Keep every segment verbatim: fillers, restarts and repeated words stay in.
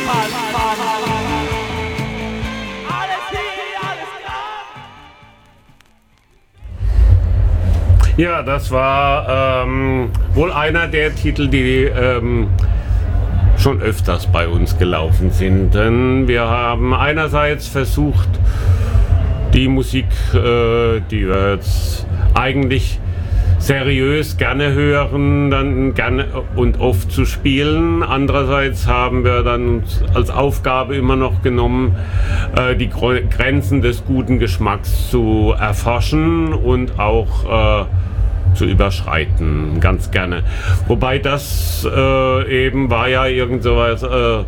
Ja, das war ähm, wohl einer der Titel, die ähm, schon öfters bei uns gelaufen sind. Denn wir haben einerseits versucht, die Musik, äh, die wir jetzt eigentlich seriös gerne hören, dann gerne und oft zu spielen. Andererseits haben wir dann als Aufgabe immer noch genommen, äh, die Grenzen des guten Geschmacks zu erforschen und auch äh, zu überschreiten, ganz gerne. Wobei das äh, eben war ja irgend sowas, äh,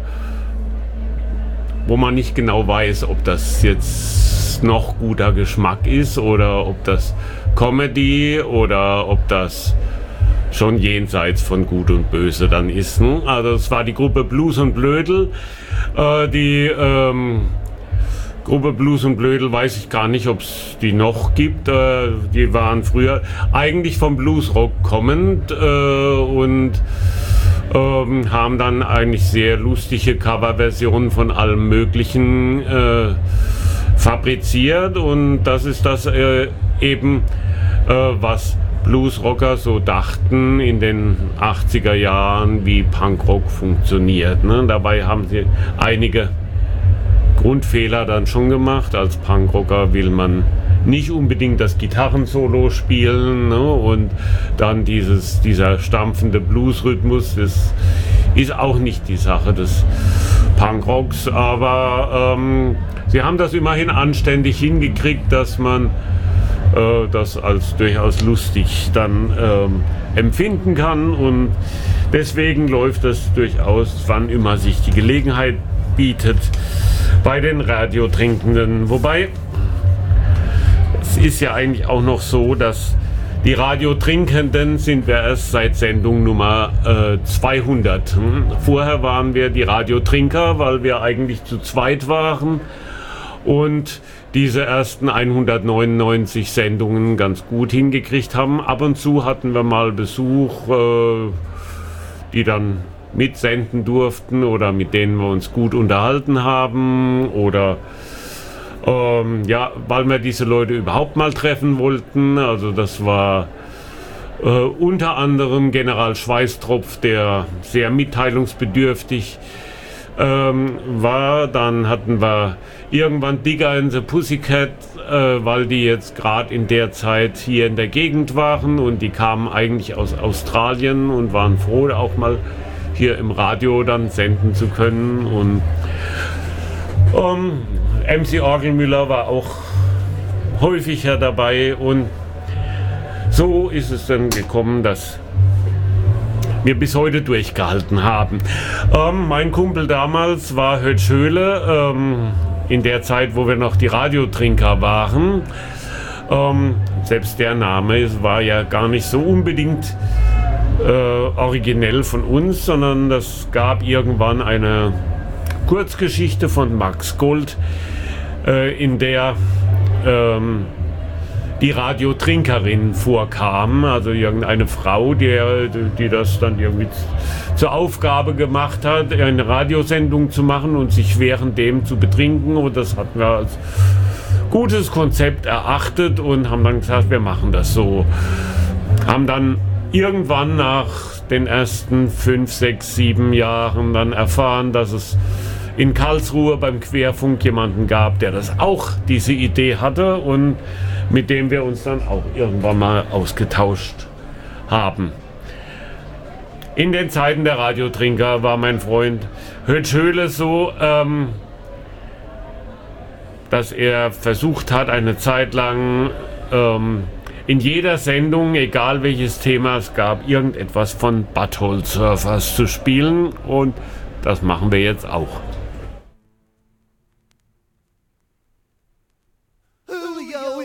wo man nicht genau weiß, ob das jetzt noch guter Geschmack ist oder ob das Comedy oder ob das schon jenseits von Gut und Böse dann ist. Ne? Also es war die Gruppe Blues und Blödel, äh, die ähm, Gruppe Blues und Blödel weiß ich gar nicht, ob es die noch gibt. Äh, die waren früher eigentlich vom Bluesrock kommend äh, und ähm, haben dann eigentlich sehr lustige Coverversionen von allem Möglichen äh, fabriziert. Und das ist das äh, eben, äh, was Bluesrocker so dachten in den achtziger Jahren, wie Punkrock funktioniert. Ne? Dabei haben sie einige Grundfehler dann schon gemacht. Als Punkrocker will man nicht unbedingt das Gitarrensolo spielen, ne? Und dann dieses, dieser stampfende Bluesrhythmus, das ist auch nicht die Sache des Punkrocks, aber ähm, sie haben das immerhin anständig hingekriegt, dass man äh, das als durchaus lustig dann ähm, empfinden kann, und deswegen läuft das durchaus, wann immer sich die Gelegenheit bietet, bei den Radiotrinkenden. Wobei, es ist ja eigentlich auch noch so, dass die Radiotrinkenden sind wir erst seit Sendung Nummer äh, zweihundert. Hm? Vorher waren wir die Radiotrinker, weil wir eigentlich zu zweit waren und diese ersten hundertneunundneunzig Sendungen ganz gut hingekriegt haben. Ab und zu hatten wir mal Besuch, äh, die dann mitsenden durften oder mit denen wir uns gut unterhalten haben oder ähm, ja, weil wir diese Leute überhaupt mal treffen wollten. Also das war äh, unter anderem General Schweißtropf, der sehr mitteilungsbedürftig ähm, war. Dann hatten wir irgendwann Digger and the Pussycat, äh, weil die jetzt gerade in der Zeit hier in der Gegend waren und die kamen eigentlich aus Australien und waren froh, auch mal hier im Radio dann senden zu können. Und ähm, M C Orgelmüller war auch häufiger dabei, und so ist es dann gekommen, dass wir bis heute durchgehalten haben. Ähm, mein Kumpel damals war Hötsch Höhle, ähm, in der Zeit, wo wir noch die Radiotrinker waren. Ähm, selbst der Name war ja gar nicht so unbedingt Äh, originell von uns, sondern das gab irgendwann eine Kurzgeschichte von Max Gold, äh, in der ähm, die Radiotrinkerin vorkam, also irgendeine Frau, die, die das dann irgendwie zur Aufgabe gemacht hat, eine Radiosendung zu machen und sich währenddem zu betrinken, und das hatten wir als gutes Konzept erachtet und haben dann gesagt, wir machen das so. Haben dann irgendwann nach den ersten fünf, sechs, sieben Jahren dann erfahren, dass es in Karlsruhe beim Querfunk jemanden gab, der das auch diese Idee hatte und mit dem wir uns dann auch irgendwann mal ausgetauscht haben. In den Zeiten der Radiotrinker war mein Freund Hötsch Höhle so, ähm, dass er versucht hat, eine Zeit lang ähm, in jeder Sendung, egal welches Thema es gab, irgendetwas von Butthole Surfers zu spielen, und das machen wir jetzt auch.